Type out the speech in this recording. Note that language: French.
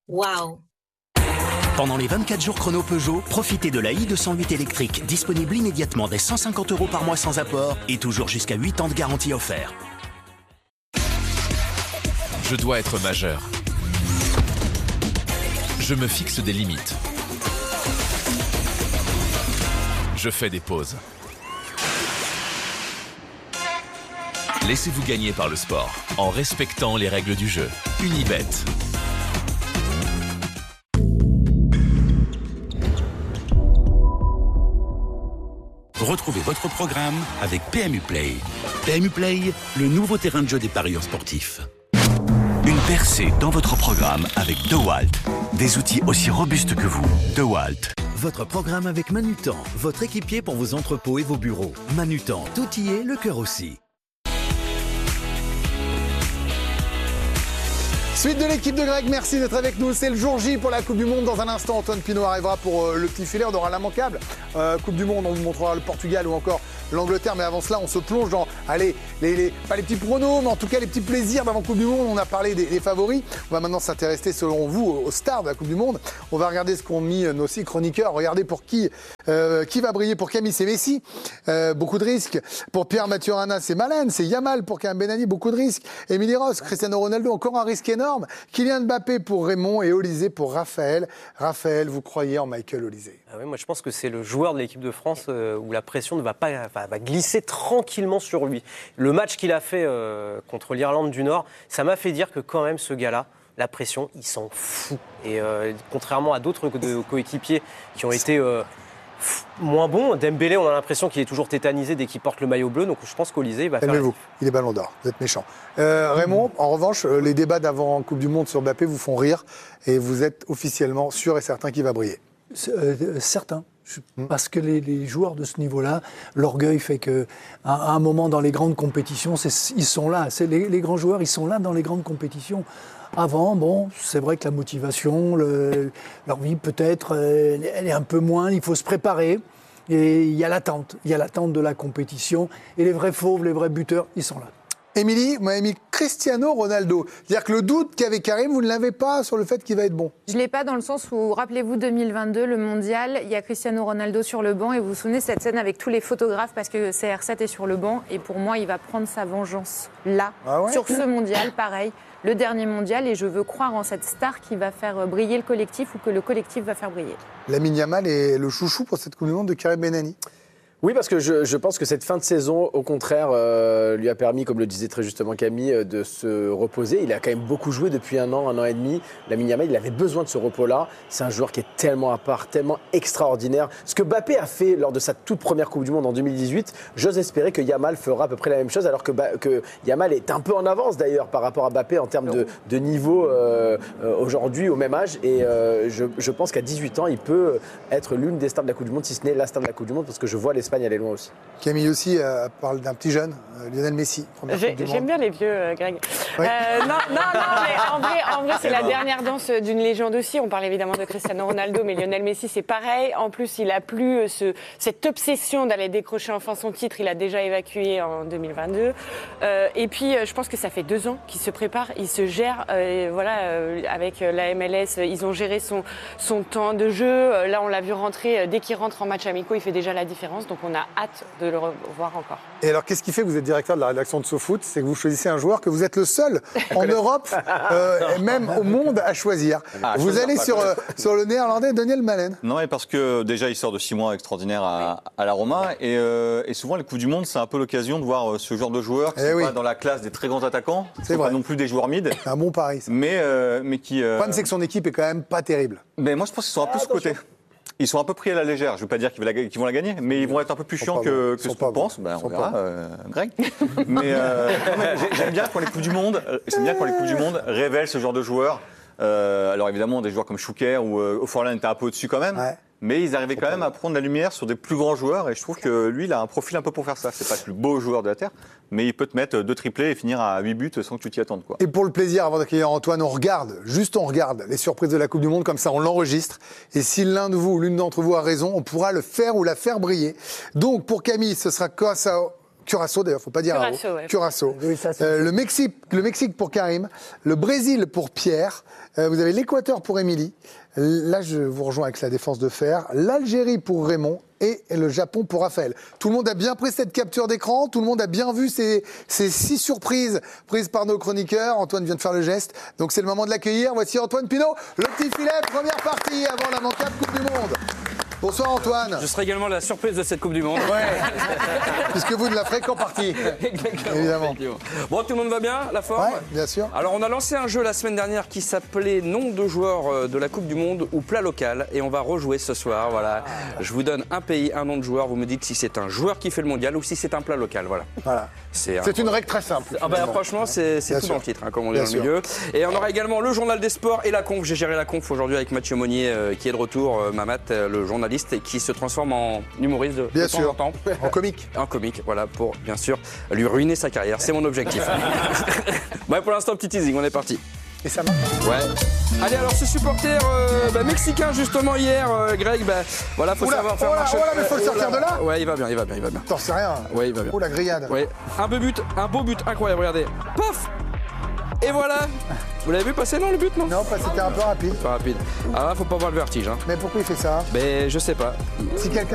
Waouh! Pendant les 24 jours chrono Peugeot, profitez de la i208 électrique, disponible immédiatement dès 150 € par mois sans apport et toujours jusqu'à 8 ans de garantie offert. Je dois être majeur. Je me fixe des limites. Je fais des pauses. Laissez-vous gagner par le sport, en respectant les règles du jeu. Unibet. Retrouvez votre programme avec PMU Play. PMU Play, le nouveau terrain de jeu des parieurs sportifs. Une percée dans votre programme avec DeWalt. Des outils aussi robustes que vous. DeWalt. Votre programme avec Manutan, votre équipier pour vos entrepôts et vos bureaux. Manutan, tout y est, le cœur aussi. Suite de l'équipe de Greg, merci d'être avec nous. C'est le jour J pour la Coupe du Monde. Dans un instant, Antoine Pinault arrivera pour le petit filet. On aura l'immanquable Coupe du Monde. On vous montrera le Portugal ou encore l'Angleterre. Mais avant cela, on se plonge dans, pas les petits pronos, mais en tout cas les petits plaisirs d'avant Coupe du Monde. On a parlé des favoris. On va maintenant s'intéresser, selon vous, aux stars de la Coupe du Monde. On va regarder ce qu'ont mis nos 6 chroniqueurs. Regardez pour qui va briller. Pour Camille, c'est Messi. Beaucoup de risques. Pour Pierre-Mathieu Rana, c'est Malène. C'est Yamal. Pour Karim Benani, beaucoup de risques. Émilie Ross, Cristiano Ronaldo, encore un risque énorme. Kylian Mbappé pour Raymond et Olysée pour Raphaël. Raphaël, vous croyez en Michael Olysée? Oui, moi je pense que c'est le joueur de l'équipe de France où la pression ne va pas va glisser tranquillement sur lui. Le match qu'il a fait contre l'Irlande du Nord, ça m'a fait dire que quand même ce gars-là, la pression, il s'en fout. Et contrairement à d'autres coéquipiers qui ont été moins bons, Dembélé, on a l'impression qu'il est toujours tétanisé dès qu'il porte le maillot bleu. Donc je pense qu'Olysée va faire. Aimez-vous, il est ballon d'or, vous êtes méchant. Raymond, en revanche, les débats d'avant Coupe du Monde sur Mbappé vous font rire et vous êtes officiellement sûr et certain qu'il va briller. Certain. Parce que les joueurs de ce niveau-là, l'orgueil fait qu'à un moment dans les grandes compétitions, ils sont là. Les grands joueurs, ils sont là dans les grandes compétitions. Avant, bon, c'est vrai que la motivation, leur vie peut-être, elle est un peu moins, il faut se préparer. Et il y a l'attente de la compétition. Et les vrais fauves, les vrais buteurs, ils sont là. Émilie, vous m'avez mis Cristiano Ronaldo. C'est-à-dire que le doute qu'avait Karim, vous ne l'avez pas sur le fait qu'il va être bon. Je ne l'ai pas dans le sens où, rappelez-vous, 2022, le mondial, il y a Cristiano Ronaldo sur le banc et vous vous souvenez de cette scène avec tous les photographes parce que CR7 est sur le banc et pour moi, il va prendre sa vengeance là, sur ce mondial, pareil, le dernier mondial et je veux croire en cette star qui va faire briller le collectif ou que le collectif va faire briller. Lamine Yamal est le chouchou pour cette Coupe du Monde de Karim Benani. Oui, parce que je pense que cette fin de saison, au contraire, lui a permis, comme le disait très justement Camille, de se reposer. Il a quand même beaucoup joué depuis un an et demi. Lamine Yamal, il avait besoin de ce repos-là. C'est un joueur qui est tellement à part, tellement extraordinaire. Ce que Mbappé a fait lors de sa toute première Coupe du Monde en 2018, j'ose espérer que Yamal fera à peu près la même chose, alors que Yamal est un peu en avance d'ailleurs par rapport à Mbappé en termes de niveau aujourd'hui au même âge. Et je pense qu'à 18 ans, il peut être l'une des stars de la Coupe du Monde, si ce n'est la star de la Coupe du Monde, parce que je vois l'Espagne aller loin aussi. Camille aussi parle d'un petit jeune, Lionel Messi. J'aime bien les vieux, Greg. Ouais. Non, mais en vrai c'est la dernière danse d'une légende aussi. On parle évidemment de Cristiano Ronaldo, mais Lionel Messi, c'est pareil. En plus, il a plus cette obsession d'aller décrocher enfin son titre. Il a déjà évacué en 2022. Et puis, je pense que ça fait 2 ans qu'il se prépare. Il se gère, avec la MLS. Ils ont géré son temps de jeu. Là, on l'a vu rentrer. Dès qu'il rentre en match amicaux, il fait déjà la différence. Donc, on a hâte de le revoir encore. Et alors, qu'est-ce qui fait que vous êtes directeur de la rédaction de SoFoot? C'est que vous choisissez un joueur que vous êtes le seul en Europe, même au monde, à choisir. Vous allez sur le néerlandais Daniel Malène. Non, mais parce que déjà, il sort de 6 mois extraordinaires à la Roma. Et souvent, les Coupes du Monde, c'est un peu l'occasion de voir ce genre de joueurs qui sont pas dans la classe des très grands attaquants. C'est pas non plus des joueurs mid. C'est un bon pari, ça. Mais qui... Le problème, c'est que son équipe est quand même pas terrible. Mais moi, je pense qu'ils sont un peu sous-cotés. Ils sont un peu pris à la légère. Je ne veux pas dire qu'ils vont la gagner, mais ils vont être un peu plus chiants que ce qu'on pense. Ben, on verra, Greg. Mais j'aime bien quand les Coupes du Monde révèlent ce genre de joueurs. Alors évidemment, des joueurs comme Schuker ou O'Forlan étaient un peu au-dessus quand même. Ouais. Mais ils arrivaient quand même à prendre la lumière sur des plus grands joueurs. Et je trouve que lui, il a un profil un peu pour faire ça. C'est pas le plus beau joueur de la Terre, mais il peut te mettre 2 triplés et finir à 8 buts sans que tu t'y attendes, quoi. Et pour le plaisir, avant d'accueillir Antoine, on regarde les surprises de la Coupe du Monde. Comme ça, on l'enregistre. Et si l'un de vous ou l'une d'entre vous a raison, on pourra le faire ou la faire briller. Donc, pour Camille, ce sera Curaçao d'ailleurs, faut pas dire Curaçao, ouais. Curaçao. Oui, ça, Le Mexique pour Karim, le Brésil pour Pierre, vous avez l'Équateur pour Émilie. Là, je vous rejoins avec la défense de fer. L'Algérie pour Raymond et le Japon pour Raphaël. Tout le monde a bien pris cette capture d'écran. Tout le monde a bien vu ces 6 surprises prises par nos chroniqueurs. Antoine vient de faire le geste. Donc, c'est le moment de l'accueillir. Voici Antoine Pinault, le petit filet, première partie avant l'immanquable Coupe du Monde. Bonsoir Antoine. Je serai également la surprise de cette Coupe du Monde. Ouais. Puisque vous ne la ferez qu'en partie. Exactement. Évidemment. Bon, tout le monde va bien, la forme? Ouais, bien sûr. Alors, on a lancé un jeu la semaine dernière qui s'appelait Nom de joueur de la Coupe du Monde ou plat local. Et on va rejouer ce soir. Voilà. Je vous donne un pays, un nom de joueur. Vous me dites si c'est un joueur qui fait le mondial ou si c'est un plat local. Voilà. C'est une règle très simple. Ah bah, franchement, c'est tout dans le titre, comme on dit dans le milieu. Et on aura également le journal des sports et la conf. J'ai géré la conf aujourd'hui avec Mathieu Monnier qui est de retour, Mamat, le journaliste, et qui se transforme en humoriste de temps en temps. En comique. En comique, voilà, pour bien sûr lui ruiner sa carrière. C'est mon objectif. Bon, pour l'instant, petit teasing, on est parti. Et ça marche. Ouais. Allez, alors ce supporter mexicain justement hier, Greg, voilà, faut savoir faire marcher. Mais faut le sortir de là. Ouais, il va bien. T'en sais rien. Ouais, il va bien. Oh la grillade. Ouais. Un beau but incroyable, regardez. Pof. Et voilà. Vous l'avez vu passer, non, le but, non? Non, c'était un peu rapide. Pas rapide. Ah, faut pas avoir le vertige, hein. Mais pourquoi il fait ça? Mais je sais pas. Si quelqu'un